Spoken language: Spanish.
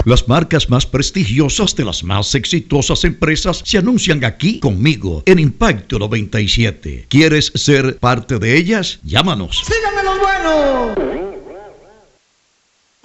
Las marcas más prestigiosas de las más exitosas empresas se anuncian aquí conmigo en Impacto 97. ¿Quieres ser parte de ellas? Llámanos. ¡Síganme los buenos!